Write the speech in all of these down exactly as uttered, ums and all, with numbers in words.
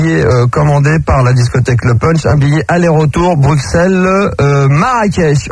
Euh, commandé par la discothèque Le Punch, un billet aller-retour Bruxelles euh, Marrakech.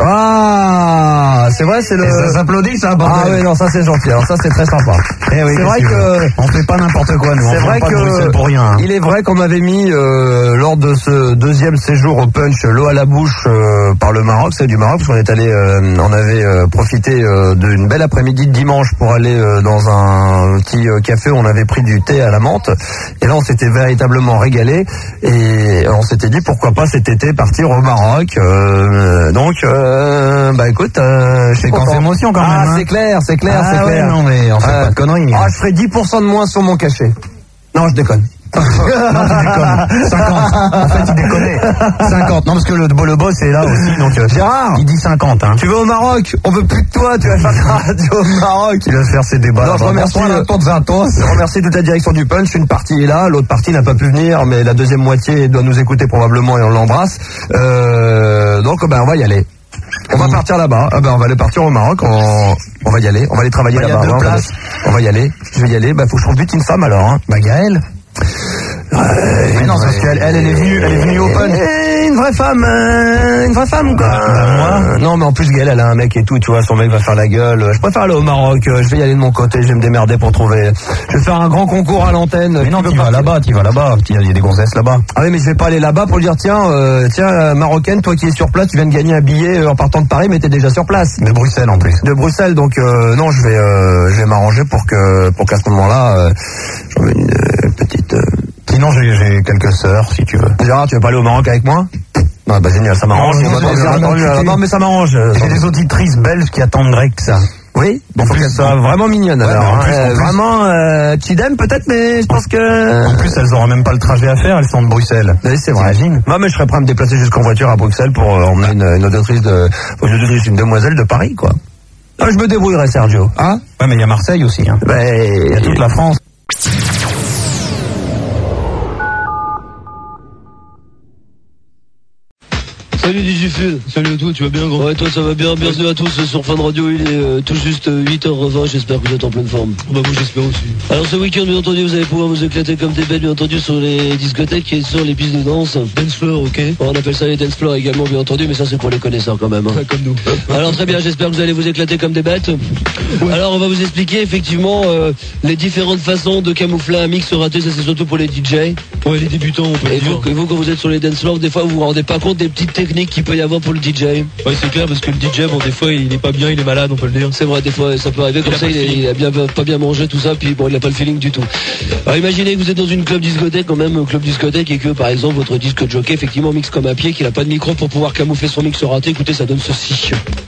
Ah, c'est vrai, c'est le. Et ça s'applaudit, ça. Ah oui, non, ça c'est gentil. Alors ça c'est très sympa. Eh oui, c'est vrai que on fait pas n'importe quoi, nous. C'est on vrai pas que pour rien. Hein. Il est vrai qu'on m'avait mis euh, lors de ce deuxième séjour au Punch l'eau à la bouche euh, par le Maroc, c'est du Maroc, parce qu'on est allé, euh, on avait euh, profité euh, d'une belle après-midi de dimanche pour aller euh, dans un petit euh, café où on avait pris du thé à la menthe. Et là, on s'était véritablement régalé et on s'était dit pourquoi pas cet été partir au Maroc. Euh, donc, euh, bah écoute, euh, je suis content. Émotion quand même. Ah, hein. c'est clair, c'est clair, ah, c'est ouais, clair. Non mais on fait euh, pas de conneries. Ah, je ferai dix pour cent de moins sur mon cachet. Non, je déconne. non, tu déconnes. cinquante. En fait, il déconne. cinquante. Non, parce que le, le boss est là aussi, donc euh, Gérard, il dit cinquante. Hein. Tu vas au Maroc, on veut plus de toi, tu vas faire ta radio au Maroc. Il va se faire ses débats. Non, je remercie, euh, je remercie toute la direction du Punch. Une partie est là, l'autre partie n'a pas pu venir, mais la deuxième moitié doit nous écouter probablement et on l'embrasse. Euh, donc, ben, on va y aller. On va partir là-bas. Ah ben, on va aller partir au Maroc. On, on va y aller. On va aller travailler bah, là-bas. Ouais, on, va, on va y aller. Je vais y aller. Bah, faut que je trouve vite une femme alors. Hein. Bah, Gaëlle. Euh, mais non, c'est parce qu'elle elle, elle est venue, elle est venue au Punch. Une vraie femme, euh, une vraie femme quoi. Bah, moi. Non mais en plus Gaëlle elle a un mec et tout, tu vois, son mec va faire la gueule. Je préfère aller au Maroc, je vais y aller de mon côté, je vais me démerder pour trouver. Je vais faire un grand concours à l'antenne. Mais non, tu vas là-bas, tu vas là-bas, il y a des gonzesses là-bas. Ah oui mais je vais pas aller là-bas pour dire tiens, euh, tiens euh, marocaine, toi qui es sur place, tu viens de gagner un billet en partant de Paris, mais t'es déjà sur place. De Bruxelles en plus. De Bruxelles, donc euh, non, je vais, euh, je vais m'arranger pour que, pour qu'à ce moment-là, euh, j'en veux une euh, petite. Euh... Sinon, j'ai, j'ai quelques sœurs, si tu veux. Gérard, tu veux pas aller au Maroc avec moi? Non, bah génial, ça m'arrange. Non, non, non, non, non, non, mais ça m'arrange. J'ai des auditrices belges qui attendent Greg, ça. Oui, il faut qu'elle soit vraiment mignonne. Ouais, alors, en plus, hein, en plus. vraiment, euh, Chidem peut-être, mais je pense que. En plus, elles auront même pas le trajet à faire, elles sont de Bruxelles. Oui, c'est vrai. T'imagines? Moi, mais je serais prêt à me déplacer jusqu'en voiture à Bruxelles pour euh, emmener une, une auditrice de, une auditrice, une demoiselle de Paris, quoi. Ah, je me débrouillerai, Sergio. Hein? Ouais, mais il y a Marseille aussi, hein. Ben, il y a toute la France. Salut D J Phil. Salut à toi, tu vas bien gros? Ouais, toi ça va bien, bienvenue à tous sur Fun Radio, il est euh, tout juste huit heures vingt, j'espère que vous êtes en pleine forme. Bah moi j'espère aussi. Alors ce week-end bien entendu vous allez pouvoir vous éclater comme des bêtes bien entendu sur les discothèques et sur les pistes de danse. Dance floor, ok. On appelle ça les dance floors également bien entendu, mais ça c'est pour les connaisseurs quand même. Hein. Ouais, comme nous. Alors très bien, j'espère que vous allez vous éclater comme des bêtes. Ouais. Alors on va vous expliquer effectivement euh, les différentes façons de camoufler un mix raté, ça c'est surtout pour les D J. Ouais, les débutants on peut et dire. Vous, vous quand vous êtes sur les dance floors, des fois vous vous rendez pas compte des petites techniques qu'il peut y avoir pour le D J. Ouais, c'est clair parce que le D J, bon, des fois il est pas bien, il est malade, on peut le dire. C'est vrai, des fois ça peut arriver comme ça, il, est, il a bien, pas bien mangé tout ça, puis bon, il a pas le feeling du tout. Alors imaginez que vous êtes dans une club discothèque, quand même, un club discothèque, et que par exemple votre disque jockey effectivement mixe comme un pied, qu'il a pas de micro pour pouvoir camoufler son mix raté. Écoutez, ça donne ceci.